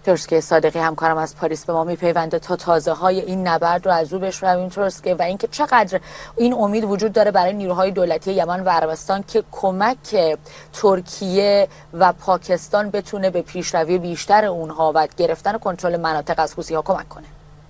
ترسکه صادقی همکارم از پاریس به ما میپیونده تا تازه های این نبرد رو از او بشنویم ترسکه، و اینکه چقدر این امید وجود داره برای نیروهای دولتی یمن و عربستان که کمک ترکیه و پاکستان بتونه به پیشروی بیشتر اونها و گرفتن کنترل مناطق از حوثی‌ها کمک کنه.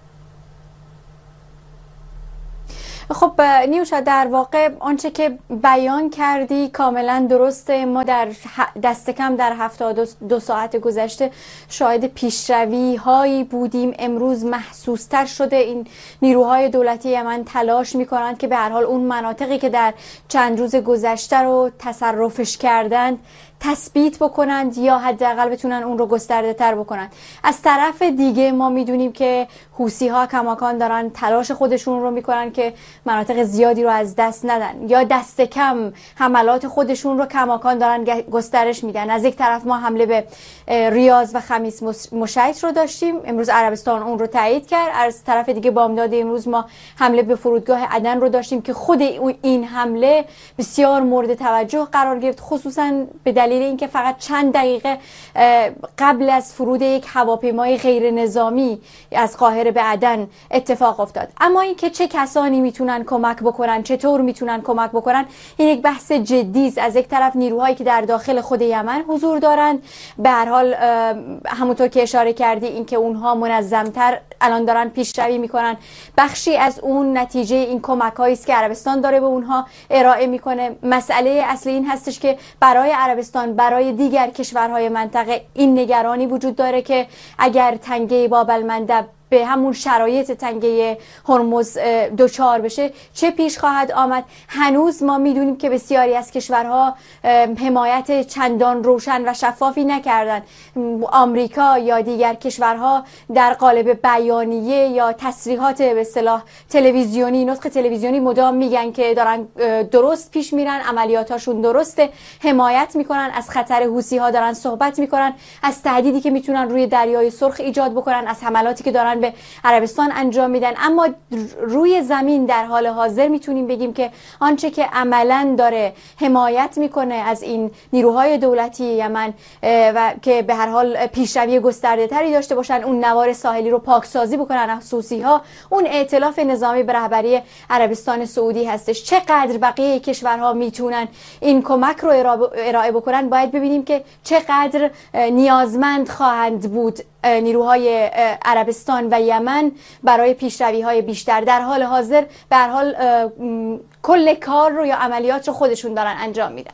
خب نیوشا، در واقع آنچه که بیان کردی کاملا درسته. ما در دست کم در 72 ساعت گذشته شاهد پیشروی هایی بودیم. امروز محسوس تر شده. این نیروهای دولتی یمن تلاش میکنند که به هر حال اون مناطقی که در چند روز گذشته رو تصرفش کردند تثبیت بکنند یا حداقل بتونن اون رو گسترده تر بکنند. از طرف دیگه ما میدونیم که حوثی ها کماکان دارن تلاش خودشون رو میکنن که مناطق زیادی رو از دست ندن یا دست کم حملات خودشون رو کماکان دارن گسترش میدن. از یک طرف ما حمله به ریاض و خمیس مشیط رو داشتیم، امروز عربستان اون رو تایید کرد. از طرف دیگه بامداد امروز ما حمله به فرودگاه عدن رو داشتیم که خود این حمله بسیار مورد توجه قرار گرفت، خصوصا به دلیل اینکه فقط چند دقیقه قبل از فرود یک هواپیمای غیر نظامی از قاهره به عدن اتفاق افتاد. اما اینکه چه کسانی میتونن کمک بکنن، چطور میتونن کمک بکنن، این یک بحث جدی است. از یک طرف نیروهایی که در داخل خود یمن حضور دارند، به هر حال همونطور که اشاره کردی اینکه اونها منظمتر الان دارن پیشروی میکنن. بخشی از اون نتیجه این کمک‌هایی است که عربستان داره به اونها ارائه میکنه. مسئله اصلی این هستش که برای عربستان، برای دیگر کشورهای منطقه این نگرانی وجود داره که اگر تنگه باب المندب به همون شرایط تنگه هرمز دوچار بشه چه پیش خواهد آمد. هنوز ما میدونیم که بسیاری از کشورها حمایت چندان روشن و شفافی نکردن. آمریکا یا دیگر کشورها در قالب بیانیه یا تصریحات به اصطلاح تلویزیونی، نطق تلویزیونی مدام میگن که دارن درست پیش میرن، عملیاتاشون درسته، حمایت میکنن از خطر حوثی ها، دارن صحبت میکنن از تهدیدی که میتونن روی دریای سرخ ایجاد بکنن، از حملاتی که دارن به عربستان انجام میدن. اما روی زمین در حال حاضر میتونیم بگیم که آنچه که عملاً داره حمایت میکنه از این نیروهای دولتی یمن و که به هر حال پیشروی گسترده تری داشته باشن، اون نوار ساحلی رو پاکسازی بکنن از حوثی ها، اون ائتلاف نظامی به رهبری عربستان سعودی هستش. چقدر بقیه کشورها میتونن این کمک رو ارائه بکنن باید ببینیم که چقدر نیازمند خواهند بود نیروهای عربستان و یمن برای پیشروی‌های بیشتر. در حال حاضر به هر حال کل کار رو یا عملیات رو خودشون دارن انجام میدن.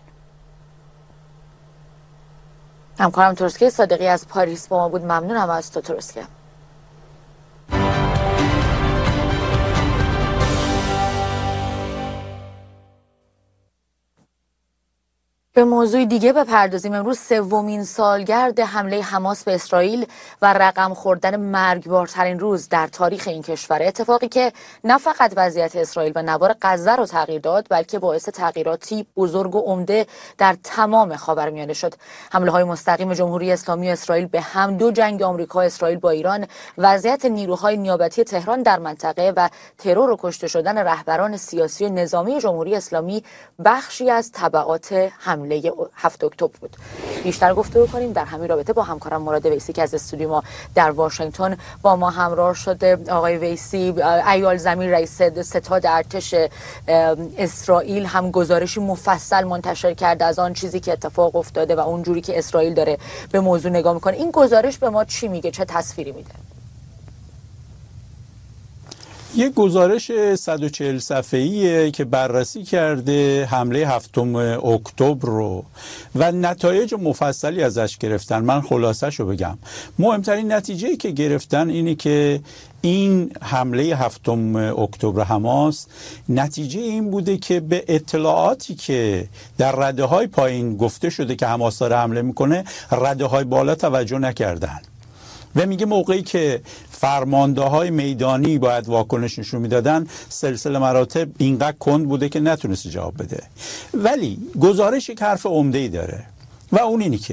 همکارم ترسکه صادقی از پاریس با ما بود. ممنونم از تو ترسکه. به موضوع دیگه بپردازیم. امروز سومین سالگرد حمله حماس به اسرائیل و رقم خوردن مرگبارترین روز در تاریخ این کشور، اتفاقی که نه فقط وضعیت اسرائیل و نوار غزه رو تغییر داد بلکه باعث تغییراتی بزرگ و عمده در تمام خاورمیانه شد. حمله‌های مستقیم جمهوری اسلامی و اسرائیل به هم، دو جنگ آمریکا و اسرائیل با ایران، وضعیت نیروهای نیابتی تهران در منطقه و ترور و کشته شدن رهبران سیاسی و نظامی جمهوری اسلامی بخشی از تبعات حمله 7 اکتبر بود. بیشتر گفتگو کنیم در همین رابطه با همکارم مراد ویسی که از استودیو ما در واشنگتن با ما همراه شده. آقای ویسی، ایال زمین رئیس ستاد ارتش اسرائیل هم گزارشی مفصل منتشر کرده از آن چیزی که اتفاق افتاده و اون جوری که اسرائیل داره به موضوع نگاه میکنه. این گزارش به ما چی میگه؟ چه تصویری میده؟ یک گزارش 140 صفحه‌ایه که بررسی کرده حمله 7 اکتبر رو و نتایج مفصلی ازش گرفتن. من خلاصه‌شو بگم. مهمترین نتیجه‌ای که گرفتن اینه که این حمله 7 اکتبر حماس نتیجه این بوده که به اطلاعاتی که در رده‌های پایین گفته شده که حماس داره حمله میکنه، رده‌های بالا توجه نکردن. و میگه موقعی که فرمانده‌های میدانی باید واکنش نشون میدادن، سلسله مراتب اینقدر کند بوده که نتونست جواب بده. ولی گزارش یک حرف عمده‌ای داره و اون اینی که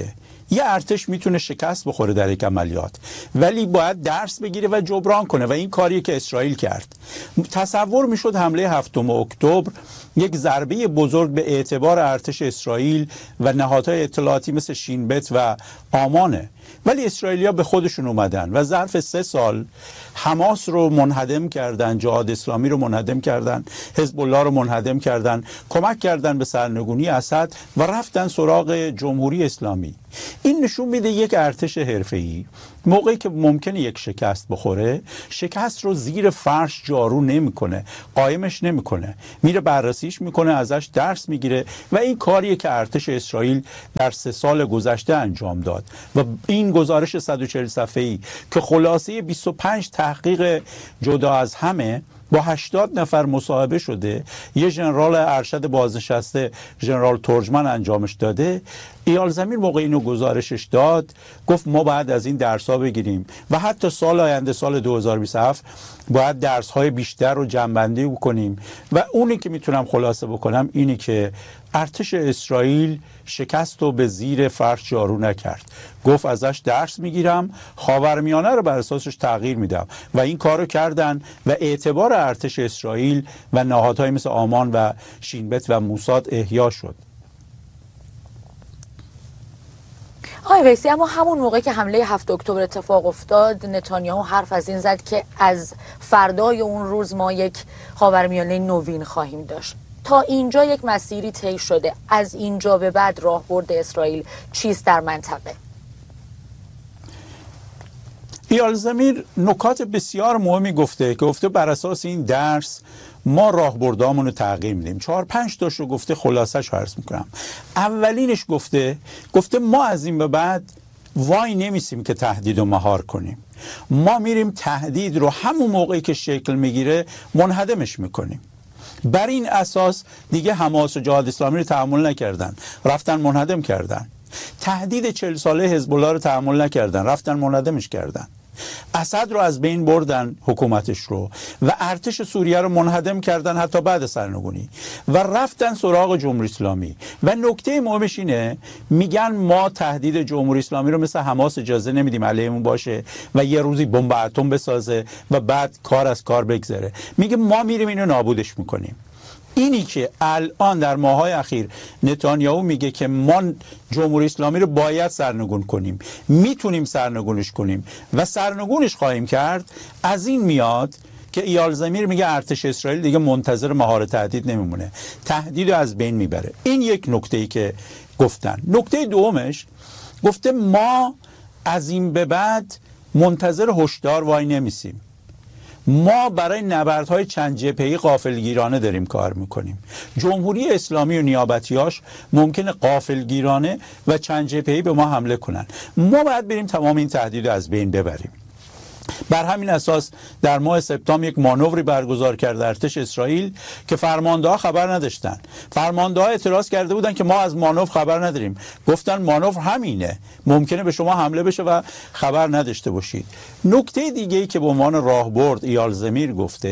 یه ارتش میتونه شکست بخوره در یک عملیات، ولی باید درس بگیره و جبران کنه و این کاریه که اسرائیل کرد. تصور میشد حمله 7 اکتبر یک ضربه بزرگ به اعتبار ارتش اسرائیل و نهادهای اطلاعاتی مثل شین بت و آمانه، ولی اسرائیلیا به خودشون اومدن و ظرف 3 سال حماس رو منهدم کردن، جهاد اسلامی رو منهدم کردن، حزب الله رو منهدم کردن، کمک کردن به سرنگونی اسد و رفتن سراغ جمهوری اسلامی. این نشون میده یک ارتش حرفه‌ای موقعی که ممکنه یک شکست بخوره، شکست رو زیر فرش جارو نمیکنه، قایمش نمیکنه، میره بررسیش میکنه، ازش درس میگیره و این کاریه که ارتش اسرائیل در 3 سال گذشته انجام داد. و این گزارش 140 صفحه‌ای که خلاصه 25 تحقیق جدا از همه با 80 نفر مصاحبه شده، یه ژنرال ارشد بازنشسته ژنرال ترجمان انجامش داده. ایال زمین موقع اینو گزارشش داد گفت ما باید از این درس‌ها بگیریم و حتی سال آینده سال 2027 باید درس‌های بیشتر رو جمع‌بندی بکنیم. و اونی که میتونم خلاصه بکنم اینی که ارتش اسرائیل شکست رو به زیر فرش جارو نکرد، گفت ازش درس میگیرم، خاورمیانه رو بر اساسش تغییر میدم و این کارو کردن و اعتبار ارتش اسرائیل و نهادهای مثل آمان و شین بت و موساد احیا شد. آقای ویسی، اما همون موقع که حمله 7 اکتبر اتفاق افتاد، نتانیاهو حرف از این زد که از فردای اون روز ما یک خاورمیانه نوین خواهیم داشت. تا اینجا یک مسیری طی شده، از اینجا به بعد راهبرد اسرائیل چیست در منطقه؟ ایال زمین نکات بسیار مهمی گفته بر اساس این درس ما راهبردامون رو تغییر میدیم. 4-5 تاش رو گفته، خلاصش عرض میکنم. اولینش گفته ما از این به بعد وای نمیسیم که تهدید رو مهار کنیم، ما میریم تهدید رو همون موقعی که شکل میگیره منهدمش میکنیم. بر این اساس دیگه حماس و جهاد اسلامی رو تحمل نکردن، رفتن منهدم کردن. تهدید 40 ساله حزب الله رو تحمل نکردن، رفتن منهدمش کردن. اسد رو از بین بردن، حکومتش رو، و ارتش سوریه رو منهدم کردن حتی بعد سرنگونی و رفتن سراغ جمهوری اسلامی. و نکته مهمش اینه میگن ما تهدید جمهوری اسلامی رو مثل حماس اجازه نمیدیم علیمون باشه و یه روزی بمب اتم بسازه و بعد کار از کار بگذره. میگه ما میریم اینو نابودش میکنیم. اینی که الان در ماه‌های اخیر نتانیاهو میگه که ما جمهوری اسلامی رو باید سرنگون کنیم، میتونیم سرنگونش کنیم و سرنگونش خواهیم کرد، از این میاد که ایال زمین میگه ارتش اسرائیل دیگه منتظر مهار تهدید نمیمونه، تهدید رو از بین میبره. این یک نکته‌ای که گفتن. نکته دومش گفته ما از این به بعد منتظر هشدار وای نمیسیم، ما برای نبردهای چند جبهه‌ای غافلگیرانه داریم کار میکنیم. جمهوری اسلامی و نیابتیاش ممکنه غافلگیرانه و چند جبهه‌ای به ما حمله کنن، ما باید بریم تمام این تهدید رو از بین ببریم. بر همین اساس در ماه سپتامبر یک مانوری برگزار کرد ارتش اسرائیل که فرمانده‌ها خبر نداشتن. فرمانده‌ها اعتراض کرده بودن که ما از مانور خبر نداریم. گفتن مانور همینه، ممکنه به شما حمله بشه و خبر نداشته باشید. نکته دیگه‌ای که به عنوان راهبرد ایال زمیر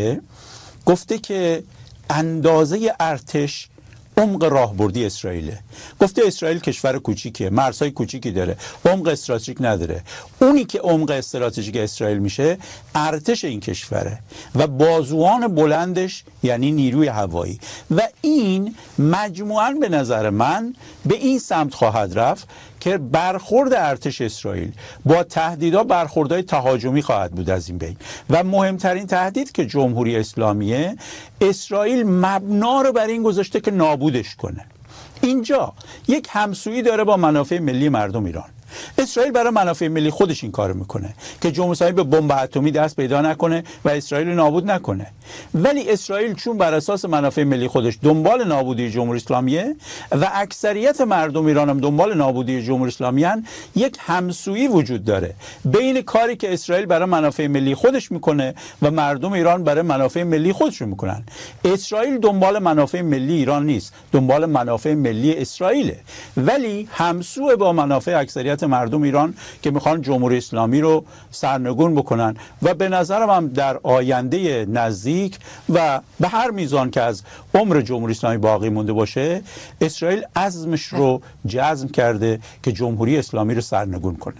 گفته که اندازه ارتش عمق راهبردی اسرائیله. گفته اسرائیل کشور کوچیکه، مرزهای کوچیکی داره، عمق استراتژیک نداره. اونی که عمق استراتژیک اسرائیل میشه ارتش این کشوره و بازوان بلندش یعنی نیروی هوایی. و این مجموعاً به نظر من به این سمت خواهد رفت که برخورد ارتش اسرائیل با تهدیدها برخوردهای تهاجمی خواهد بود از این بین. و مهمترین تهدید که جمهوری اسلامیه، اسرائیل مبنا رو بر این گذاشته که نابودش کنه. اینجا یک همسویی داره با منافع ملی مردم ایران. اسرائیل برای منافع ملی خودش این کارو میکنه که جمهوری اسلامی به بمب اتمی دست پیدا نکنه و اسرائیل نابود نکنه. ولی اسرائیل چون بر اساس منافع ملی خودش دنبال نابودی جمهوری اسلامیه و اکثریت مردم ایران هم دنبال نابودی جمهوری اسلامی هن، یک همسویی وجود داره بین کاری که اسرائیل برای منافع ملی خودش میکنه و مردم ایران برای منافع ملی خودشون میکنن. اسرائیل دنبال منافع ملی ایران نیست، دنبال منافع ملی اسرائیله، ولی همسو با منافع اکثریت اکثریت مردم ایران که میخوان جمهوری اسلامی رو سرنگون بکنن و به نظرم هم در آینده نزدیک و به هر میزان که از عمر جمهوری اسلامی باقی مونده باشه، اسرائیل عزمش رو جزم کرده که جمهوری اسلامی رو سرنگون کنه.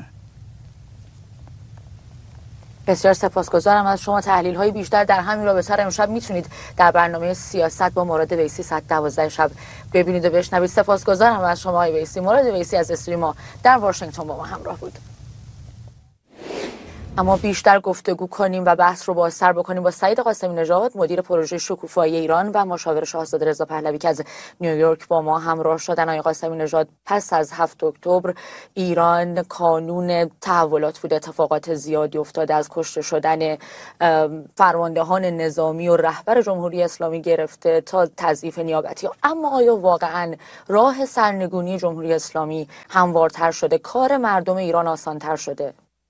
بسیار سپاسگزارم از شما. تحلیل های بیشتر در همین رابطه امشب میتونید در برنامه سیاست با مراد ویسی ساعت 12 شب ببینید و بشنوید. سپاسگزارم از شما آقای ویسی. مراد ویسی از استودیو ما در واشنگتن با ما همراه بود. اما بیشتر گفتگو کنیم و بحث رو بازتر بکنیم با سعید قاسمی نژاد، مدیر پروژه شکوفایی ایران و مشاور شاهزاده رضا پهلوی که از نیویورک با ما همراه شدن. آقای قاسمی نژاد، پس از 7 اکتبر ایران کانون تحولات بود، اتفاقات زیادی افتاده، از کشته شدن فرماندهان نظامی و رهبر جمهوری اسلامی گرفته تا تضعیف نیابتی. اما آیا واقعا راه سرنگونی جمهوری اسلامی هموارتر شده؟ کار مردم ایران آسانتر شده؟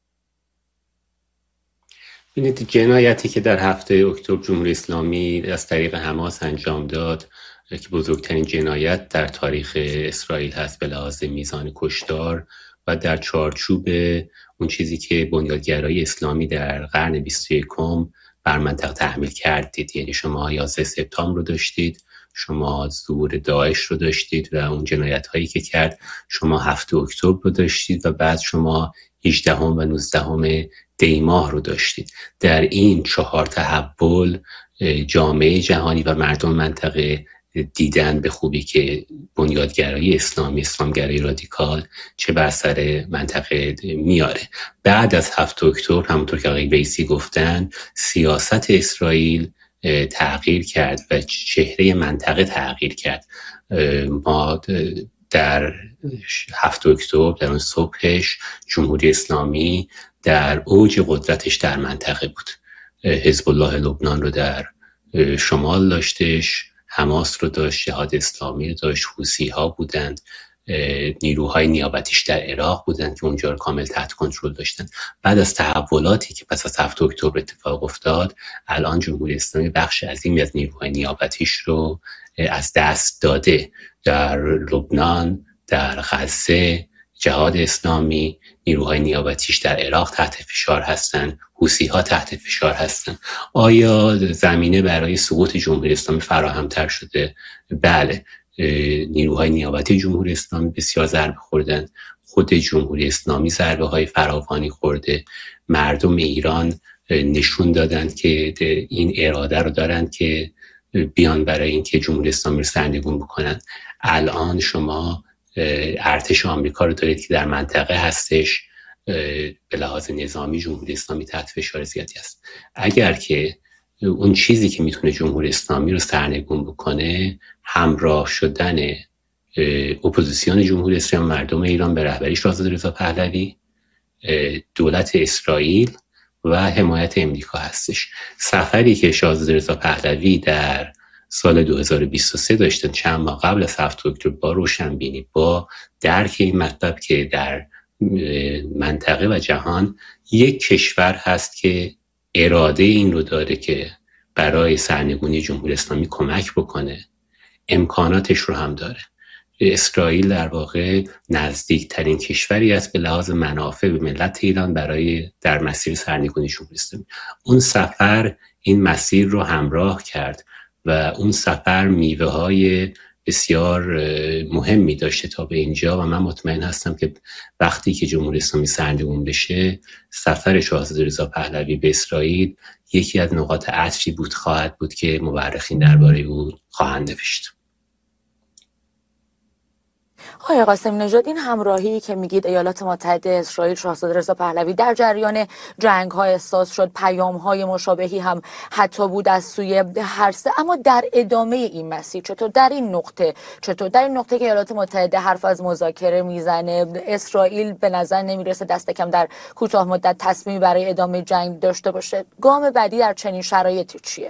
ببینید، جنایتی که در 7 اکتبر جمهوری اسلامی از طریق حماس انجام داد که بزرگترین جنایت در تاریخ اسرائیل هست به لحاظ میزان کشتار و در چارچوب اون چیزی که بنیادگرای اسلامی در قرن 21 بر منطقه تحمیل کردید. یعنی شما 11 سپتامبر رو داشتید، شما ظهور داعش رو داشتید و اون جنایت هایی که کرد، شما 7 اکتبر رو داشتید و بعد شما 18 و 19 دی ماه رو داشتید. در این 4 تحول جامعه جهانی و مردم منطقه دیدن به خوبی که بنیادگرایی اسلامی، اسلامگرایی رادیکال چه بر سر منطقه میاره. بعد از 7 اکتبر همونطور که آقای ویسی گفتن، سیاست اسرائیل تغییر کرد و چهره منطقه تغییر کرد. ما در 7 اکتبر در اون صبحش جمهوری اسلامی در اوج قدرتش در منطقه بود. حزب الله لبنان رو در شمال داشتش، حماس رو داشت، جهاد اسلامی رو داشت، حوثی ها بودند، نیروهای نیابتیش در عراق بودند که اونجا رو کامل تحت کنترل داشتن. بعد از تحولاتی که پس از 7 اکتبر اتفاق افتاد، الان جمهوری اسلامی بخش عظیمی از نیروهای نیابتیش رو از دست داده. در لبنان، در غزه، جهاد اسلامی، نیروهای نیابتیش در عراق تحت فشار هستند، حوثی ها تحت فشار هستند. آیا زمینه برای سقوط جمهوری اسلامی فراهم‌تر شده؟ بله. نیروهای نیابتی جمهوری اسلامی بسیار ضربه خوردن، خود جمهوری اسلامی ضربه های فراوانی خورده. مردم ایران نشون دادند که این اراده رو دارند که بیان برای اینکه جمهوری اسلامی رو سرنگون بکنن. الان شما ارتش آمریکا رو دارید که در منطقه هستش، به لحاظ نظامی جمهوری اسلامی تحت فشار زیادی است. اگر که اون چیزی که میتونه جمهوری اسلامی رو سرنگون بکنه همراه شدن اپوزیسیون جمهوری اسلامی، مردم ایران به رهبری شاهزاده رضا پهلوی، دولت اسرائیل و حمایت امریکا هستش. سفری که شاهزاده رضا پهلوی در سال 2023 داشتن، چند ماه قبل از 7 اکتبر، با روشنبینی، با درک این مطلب که در منطقه و جهان یک کشور هست که اراده این رو داره که برای سرنگونی جمهوری اسلامی کمک بکنه، امکاناتش رو هم داره. اسرائیل در واقع نزدیکترین کشوری است به لحاظ منافع به ملت ایران برای در مسیر سرنگونی جمهوری اسلامی. اون سفر این مسیر رو همراه کرد و اون سفر میوه های بسیار مهمی داشته تا به اینجا و من مطمئن هستم که وقتی که جمهوری اسلامی سرنگون بشه، سفر شاهزاده رضا پهلوی به اسرائیل یکی از نقاط عطفی خواهد بود که مورخین درباره او خواهند نوشت. آقای قاسمی نژاد، این همراهی که میگید ایالات متحده، اسرائیل، شاهزاده رضا پهلوی در جریان جنگ ها احساس شد، پیام های مشابهی هم حتی بود از سوی هر سه، اما در ادامه این مسیر چطور در این نقطه که ایالات متحده حرف از مذاکره میزنه، اسرائیل به نظر نمیرسه دست کم در کوتاه مدت تصمیمی برای ادامه جنگ داشته باشه، گام بعدی در چنین شرایطی چیه؟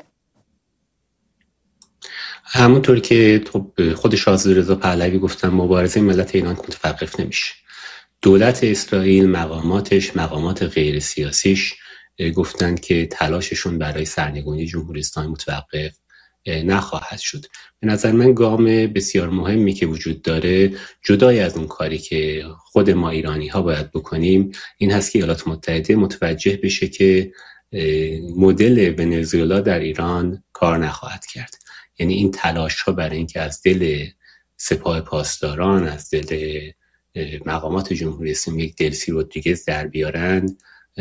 همونطور که خود شاهزاده رضا پهلوی گفتن، مبارزه ملت ایران متوقف نمیشه. دولت اسرائیل، مقامات غیر سیاسیش گفتن که تلاششون برای سرنگونی جمهوری اسلامی متوقف نخواهد شد. به نظر من گام بسیار مهمی که وجود داره جدای از اون کاری که خود ما ایرانی ها باید بکنیم این هست که ایالات متحده متوجه بشه که مدل ونزوئلا در ایران کار نخواهد کرد. یعنی این تلاش ها برای اینکه از دل سپاه پاسداران، از دل مقامات جمهوری اسلامی یک دلسی رودریگز در بیارند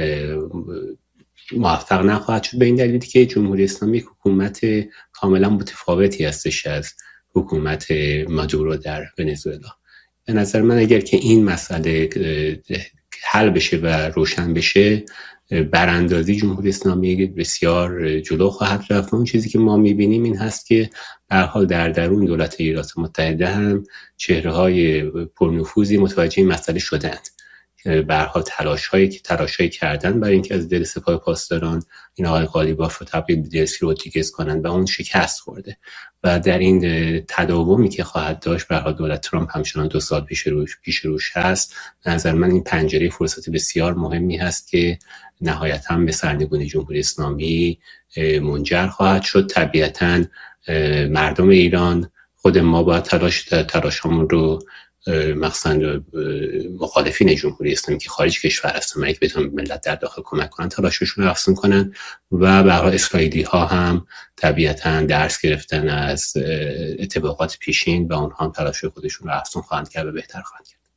موفق نخواهد شد، به این دلیل که جمهوری اسلامی حکومت کاملا متفاوتی هستش از حکومت مادورو در ونزوئلا. به نظر من اگر که این مسئله حل بشه و روشن بشه براندازی جمهوری اسلامی بسیار جلو خواهد رفت. اون چیزی که ما میبینیم این هست که به هر حال در درون دولت ایالات متحده هم چهره‌های پرنفوذی متوجه این مسئله شدند. به هر حال تلاش‌هایی کردن برای اینکه از دل سپاه پاسداران این آقای قالیباف رو تبدیل به دلسی رودریگز کنند و اون شکست خورده و در این تداومی که خواهد داشت به هر حال دولت ترامپ همچنان 2 سال پیش روش هست. به نظر من این پنجره فرصت بسیار مهمی هست که نهایتاً به سرنگونی جمهوری اسلامی منجر خواهد شد. طبیعتاً مردم ایران، خود ما باید تلاشمون رو مخصوصا مخالفین جمهوری اسلامی که خارج کشور هستن و بتونن ملت در داخل کمک کنن تلاششون رو افزون کنن و به هر حال اسرائیلی ها هم طبیعتاً درس گرفتن از اتفاقات پیشین و اونها هم تلاش خودشون رو افزون خواهند کرد و بهتر خواهند کرد.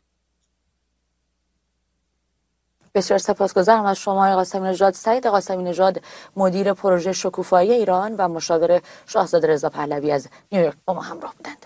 بسیار سپاسگزارم از شما آقای قاسمی نژاد. سعید قاسمی نژاد مدیر پروژه شکوفایی ایران و مشاور شاهزاده رضا پهلوی از نیویورک با ما همراه بودند.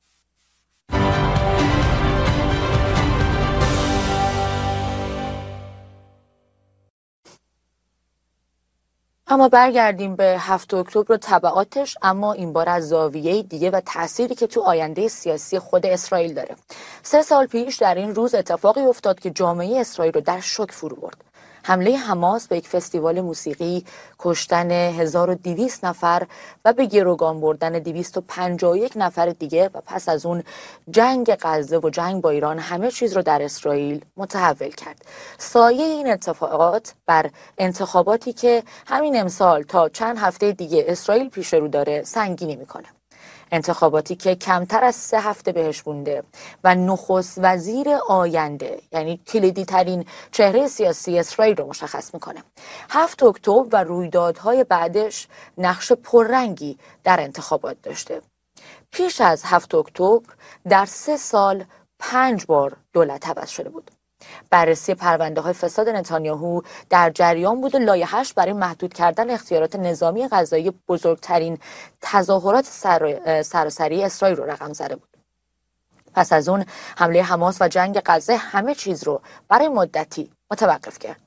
اما برگردیم به 7 اکتبر و تبعاتش، اما این بار از زاویه دیگه و تأثیری که تو آینده سیاسی خود اسرائیل داره. 3 سال پیش در این روز اتفاقی افتاد که جامعه اسرائیل رو در شوک فرو برد. حمله حماس به یک فستیوال موسیقی، کشتن 1200 نفر و به گروگان بردن 251 نفر دیگه و پس از اون جنگ غزه و جنگ با ایران همه چیز رو در اسرائیل متحول کرد. سایه این اتفاقات بر انتخاباتی که همین امسال تا چند هفته دیگه اسرائیل پیش رو داره سنگینی میکنه. انتخاباتی که کمتر از 3 هفته بهش مونده و نخست وزیر آینده، یعنی کلیدی ترین چهره سیاسی اسرائیل رو مشخص میکنه. 7 اکتبر و رویدادهای بعدش نقش پررنگی در انتخابات داشته. پیش از 7 اکتبر در 3 سال 5 بار دولت عوض شده بود. بررسی پرونده های فساد نتانیاهو در جریان بود و لایحه‌اش برای محدود کردن اختیارات نظامی قضایی بزرگترین تظاهرات سراسری اسرائیل رو رقم زده بود. پس از اون حمله حماس و جنگ غزه همه چیز رو برای مدتی متوقف کرد.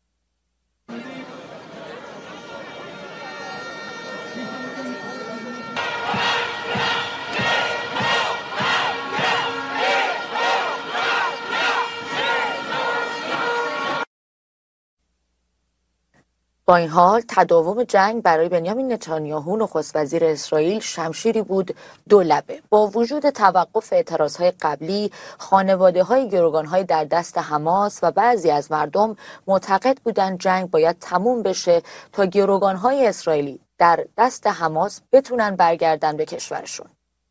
با این حال تداوم جنگ برای بنیامین نتانیاهو نخست وزیر اسرائیل شمشیری بود 2 لبه. با وجود توقف اعتراضهای قبلی، خانواده‌های گروگان‌های در دست حماس و بعضی از مردم معتقد بودند جنگ باید تموم بشه تا گروگان‌های اسرائیلی در دست حماس بتونن برگردن به کشورشون.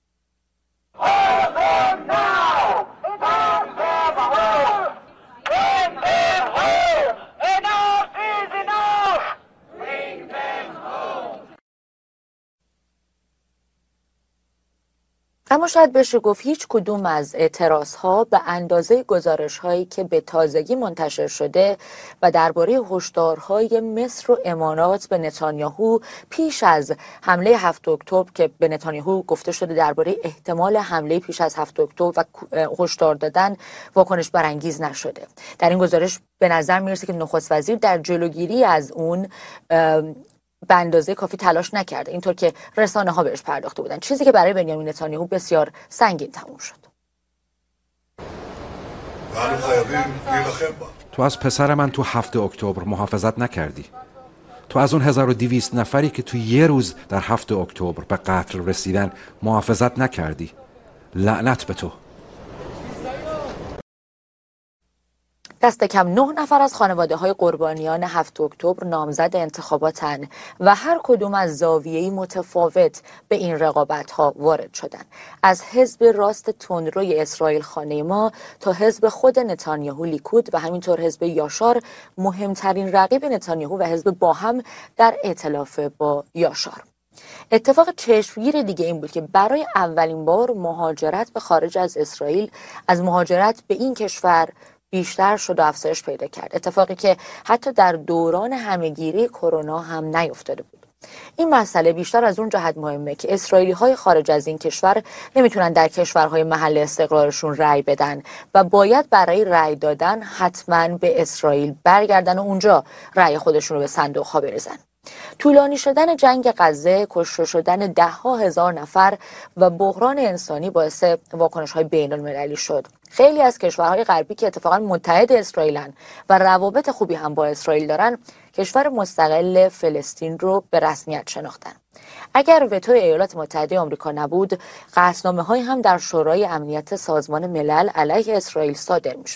اما شاید بشه گفت هیچ کدوم از اعتراضها به اندازه گزارش‌هایی که به تازگی منتشر شده و درباره هشدارهای مصر و امارات به نتانیاهو پیش از حمله 7 اکتبر که به نتانیاهو گفته شده درباره احتمال حمله پیش از 7 اکتبر و هشدار دادن واکنش برانگیز نشده. در این گزارش به نظر میرسه که نخست وزیر در جلوگیری از اون به اندازه کافی تلاش نکرده، اینطور که رسانه ها بهش پرداخته بودن، چیزی که برای بنیامین نتانیاهو بسیار سنگین تموم شد. تو از پسر من تو 7 اکتبر محافظت نکردی. تو از اون 1200 نفری که تو یه روز در 7 اکتبر به قتل رسیدن محافظت نکردی. لعنت به تو. دست کم 9 نفر از خانواده‌های قربانیان 7 اکتبر نامزد انتخاباتن و هر کدوم از زاویه‌ای متفاوت به این رقابت‌ها وارد شدن. از حزب راست تندروی اسرائیل خانه ما تا حزب خود نتانیاهو لیکود و همینطور حزب یاشار، مهمترین رقیب نتانیاهو و حزب با هم در ائتلاف با یاشار. اتفاق چشمگیر دیگه این بود که برای اولین بار مهاجرت به خارج از اسرائیل از مهاجرت به این کشور بیشتر شد و افزایش پیدا کرد. اتفاقی که حتی در دوران همهگیری کرونا هم نیفتاده بود. این مسئله بیشتر از اون جهت مهمه که اسرائیلی های خارج از این کشور نمیتونن در کشورهای محل استقرارشون رأی بدن و باید برای رأی دادن حتما به اسرائیل برگردن و اونجا رأی خودشون رو به صندوق ها بریزن. طولانی شدن جنگ غزه، کشته شدن 10,000 نفر و بحران انسانی باعث واکنش‌های بین‌المللی شد. خیلی از کشورهای غربی که اتفاقا متحد اسرائیلن و روابط خوبی هم با اسرائیل دارن، کشور مستقل فلسطین رو به رسمیت شناختن. اگر وتو ایالات متحده آمریکا نبود، قطعنامه‌هایی هم در شورای امنیت سازمان ملل علیه اسرائیل صادر می‌شد.